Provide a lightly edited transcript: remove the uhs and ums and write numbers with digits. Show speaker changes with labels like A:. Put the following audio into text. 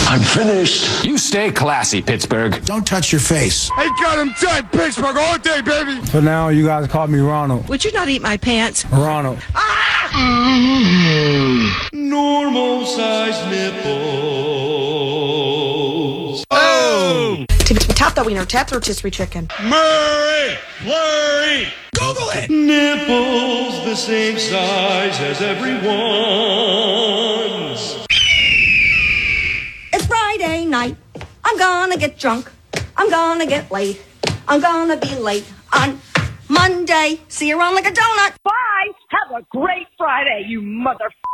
A: I'm finished.
B: You stay classy, Pittsburgh.
C: Don't touch your face.
D: I got him tight, Pittsburgh, all day, baby.
C: For now, you guys call me Ronald.
E: Would you not eat my pants?
C: Ronald.
F: Normal size nipples.
D: Oh!
E: Tap the wiener, tap the rotisserie chicken.
D: Murray! Flurry!
C: Google it!
F: Nipples the same size as everyone's.
G: It's Friday night. I'm gonna get drunk. I'm gonna get late. I'm gonna be late on Monday. See you around like a donut.
H: Bye. Have a great Friday, you mother.